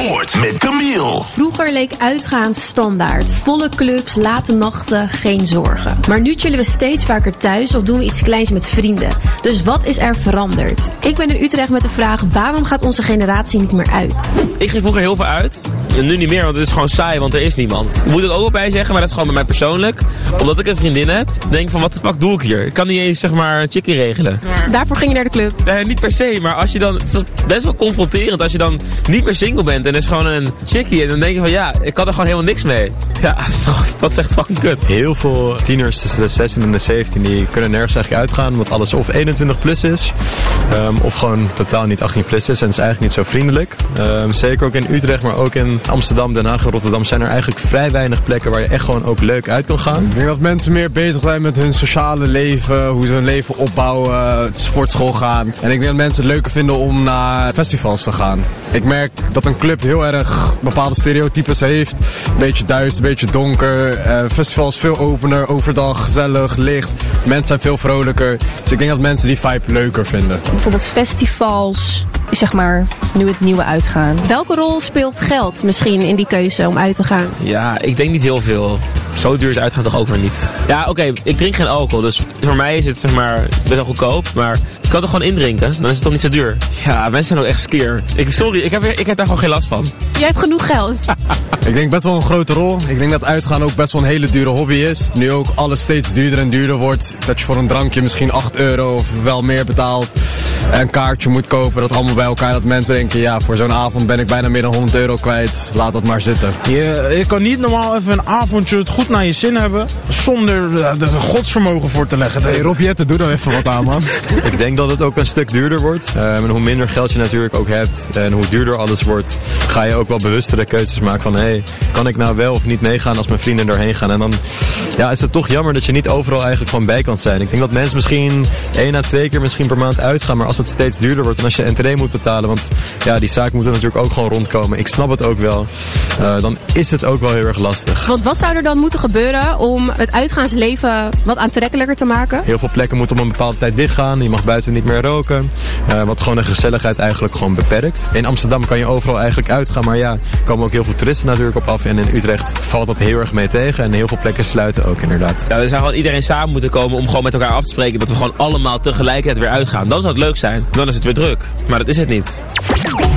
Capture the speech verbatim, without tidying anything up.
Sport met Camille. Vroeger leek uitgaan standaard. Volle clubs, late nachten, geen zorgen. Maar nu chillen we steeds vaker thuis of doen we iets kleins met vrienden. Dus wat is er veranderd? Ik ben in Utrecht met de vraag, waarom gaat onze generatie niet meer uit? Ik ging vroeger heel veel uit. En nu niet meer, want het is gewoon saai, want er is niemand. Moet ik ook wel bij zeggen, maar dat is gewoon bij mij persoonlijk. Omdat ik een vriendin heb, denk ik van, wat de fuck doe ik hier? Ik kan niet eens, zeg maar, een chickie regelen. Daarvoor ging je naar de club? Nee, niet per se, maar als je dan... Het is best wel confronterend als je dan niet meer single bent en er is gewoon een chickie. En dan denk je van, ja, ik kan er gewoon helemaal niks mee. Ja, dat is, gewoon, dat is echt fucking kut. Heel veel tieners tussen de zestien en de zeventien, die kunnen nergens eigenlijk uitgaan. Want alles of eenentwintig plus is, um, of gewoon totaal niet achttien plus is. En het is eigenlijk niet zo vriendelijk. Um, zeker ook in Utrecht, maar ook in Amsterdam, Den Haag en Rotterdam zijn er eigenlijk vrij weinig plekken waar je echt gewoon ook leuk uit kan gaan. Ik denk dat mensen meer bezig zijn met hun sociale leven, hoe ze hun leven opbouwen, sportschool gaan. En ik denk dat mensen het leuker vinden om naar festivals te gaan. Ik merk dat een club heel erg bepaalde stereotypes heeft. Een beetje duister, een beetje donker. Uh, festivals veel opener, overdag, gezellig, licht. Mensen zijn veel vrolijker. Dus ik denk dat mensen die vibe leuker vinden. Bijvoorbeeld festivals, zeg maar, nu het nieuwe uitgaan. Welke rol speelt geld misschien in die keuze om uit te gaan? Ja, ik denk niet heel veel. Zo duur is uitgaan toch ook weer niet. Ja, oké, okay, ik drink geen alcohol, dus voor mij is het, zeg maar, best wel goedkoop. Maar ik kan het gewoon indrinken, dan is het toch niet zo duur. Ja, mensen zijn ook echt skeer. Ik, sorry, ik heb, ik heb daar gewoon geen last van. Jij hebt genoeg geld. Ik denk best wel een grote rol. Ik denk dat uitgaan ook best wel een hele dure hobby is. Nu ook alles steeds duurder en duurder wordt. Dat je voor een drankje misschien acht euro of wel meer betaalt. En een kaartje moet kopen, dat allemaal bij elkaar. Dat mensen denken, ja, voor zo'n avond ben ik bijna meer dan honderd euro kwijt. Laat dat maar zitten. Je, je kan niet normaal even een avondje het goed naar je zin hebben, zonder uh, er een godsvermogen voor te leggen. Hey, Rob Jetten, doe dan even wat aan, man. Ik denk dat het ook een stuk duurder wordt. Um, en hoe minder geld je natuurlijk ook hebt en hoe duurder alles wordt, ga je ook wel bewustere keuzes maken van, hé, hey, kan ik nou wel of niet meegaan als mijn vrienden erheen gaan? En dan ja, is het toch jammer dat je niet overal eigenlijk gewoon bij kan zijn. Ik denk dat mensen misschien één à twee keer misschien per maand uitgaan, maar als het steeds duurder wordt en als je entree moet betalen, want ja, die zaak moet er natuurlijk ook gewoon rondkomen. Ik snap het ook wel. Uh, dan is het ook wel heel erg lastig. Want wat zou er dan moeten gebeuren om het uitgaansleven wat aantrekkelijker te maken? Heel veel plekken moeten om een bepaalde tijd dichtgaan. Je mag buiten niet meer roken. Uh, wat gewoon de gezelligheid eigenlijk gewoon beperkt. In Amsterdam kan je overal eigenlijk uitgaan. Maar ja, er komen ook heel veel toeristen natuurlijk op af. En in Utrecht valt dat heel erg mee tegen. En heel veel plekken sluiten ook inderdaad. Ja, er zou gewoon iedereen samen moeten komen om gewoon met elkaar af te spreken. Dat we gewoon allemaal tegelijkertijd weer uitgaan. Dan zou het leuk zijn. Dan is het weer druk. Maar dat is het niet.